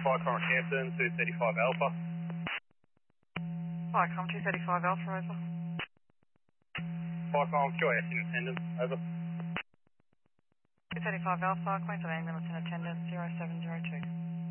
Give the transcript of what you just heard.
Vicom Hampton, 235 Alpha. Vicom 235 Alpha, over. Vicom QAS in attendance, over. 235 Alpha, Queensland ambulance in attendance, 0702.